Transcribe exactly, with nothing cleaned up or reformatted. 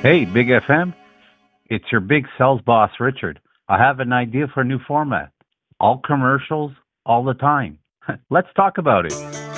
Hey, Big F M, it's your big sales boss, Richard. I have an idea for a new format. All commercials, all the time. Let's talk about it.